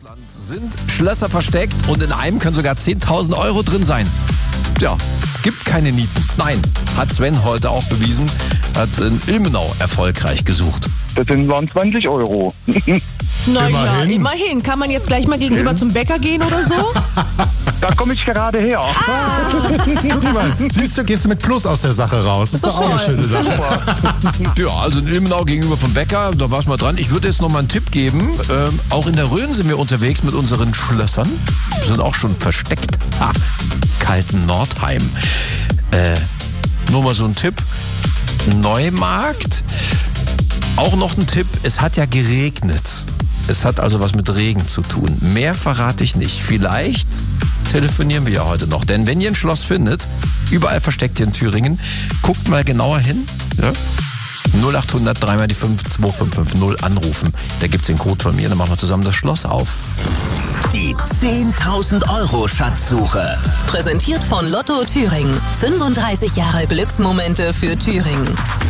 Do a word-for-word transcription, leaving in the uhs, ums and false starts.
Deutschland sind Schlösser versteckt und in einem können sogar zehntausend Euro drin sein. Tja, gibt keine Nieten. Nein, hat Sven heute auch bewiesen, hat in Ilmenau erfolgreich gesucht. Das sind waren zwanzig Euro. Naja, Immerhin. immerhin. Kann man jetzt gleich mal gegenüber zum Bäcker gehen oder so? Da komme ich gerade her. Guck mal, siehst du, gehst du mit Plus aus der Sache raus. Das ist doch auch eine schöne Sache. Ja, also in Ilmenau gegenüber vom Bäcker, da war es mal dran. Ich würde jetzt noch mal einen Tipp geben. Ähm, auch in der Rhön sind wir unterwegs mit unseren Schlössern. Wir sind auch schon versteckt. Ha, kalten Nordheim. Äh, nur mal so ein Tipp. Neumarkt. Auch noch ein Tipp, es hat ja geregnet. Es hat also was mit Regen zu tun. Mehr verrate ich nicht. Vielleicht telefonieren wir ja heute noch. Denn wenn ihr ein Schloss findet, überall versteckt hier in Thüringen, guckt mal genauer hin. Ja? null acht hundert drei mal die fünf zwei fünf fünf null anrufen. Da gibt's den Code von mir, dann machen wir zusammen das Schloss auf. Die zehntausend Euro Schatzsuche. Präsentiert von Lotto Thüringen. fünfunddreißig Jahre Glücksmomente für Thüringen.